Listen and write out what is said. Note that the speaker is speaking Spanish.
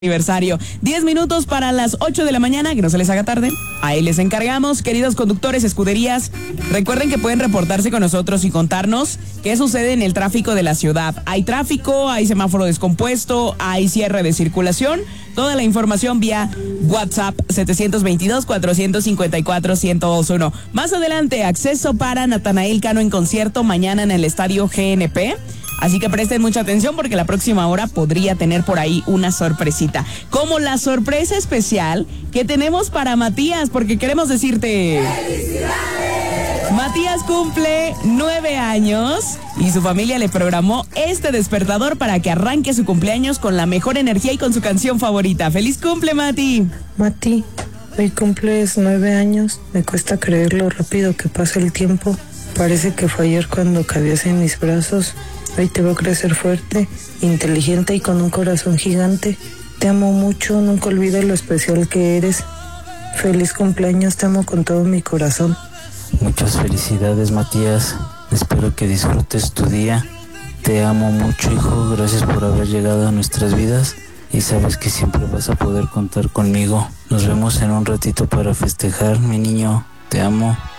Aniversario. 10 minutos para las 8 de la mañana, que no se les haga tarde. Ahí les encargamos, queridos conductores, escuderías. Recuerden que pueden reportarse con nosotros y contarnos qué sucede en el tráfico de la ciudad. Hay tráfico, hay semáforo descompuesto, hay cierre de circulación. Toda la información vía WhatsApp 722-454-1021. Más adelante, acceso para Natanael Cano en concierto mañana en el estadio GNP. Así que presten mucha atención porque la próxima hora podría tener por ahí una sorpresita. Como la sorpresa especial que tenemos para Matías, porque queremos decirte... ¡Felicidades! Matías cumple 9 años y su familia le programó este despertador para que arranque su cumpleaños con la mejor energía y con su canción favorita. ¡Feliz cumple, Mati! Mati, hoy cumples 9 años. Me cuesta creer lo rápido que pasa el tiempo. Parece que fue ayer cuando cabías en mis brazos. Hoy te veo crecer fuerte, inteligente y con un corazón gigante. Te amo mucho, nunca olvides lo especial que eres. Feliz cumpleaños, te amo con todo mi corazón. Muchas felicidades, Matías. Espero que disfrutes tu día. Te amo mucho, hijo. Gracias por haber llegado a nuestras vidas. Y sabes que siempre vas a poder contar conmigo. Nos vemos en un ratito para festejar, mi niño. Te amo.